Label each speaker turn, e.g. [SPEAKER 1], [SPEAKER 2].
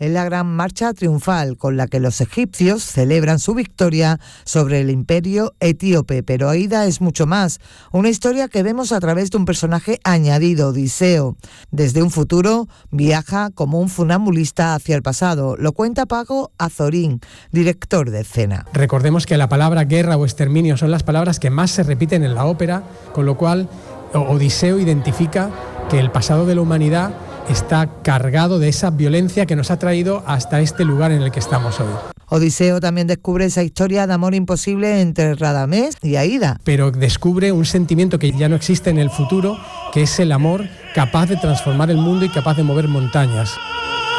[SPEAKER 1] Es la gran marcha triunfal con la que los egipcios celebran su victoria sobre el imperio etíope. Pero Aída es mucho más, una historia que vemos a través de un personaje añadido, Odiseo. Desde un futuro viaja como un funambulista hacia el pasado. Lo cuenta Paco Azorín, director de escena.
[SPEAKER 2] Recordemos que la palabra guerra o exterminio son las palabras que más se repiten en la ópera, con lo cual Odiseo identifica que el pasado de la humanidad está cargado de esa violencia que nos ha traído hasta este lugar en el que estamos hoy.
[SPEAKER 1] Odiseo también descubre esa historia de amor imposible entre Radamés y Aída.
[SPEAKER 2] Pero descubre un sentimiento que ya no existe en el futuro, que es el amor capaz de transformar el mundo y capaz de mover montañas.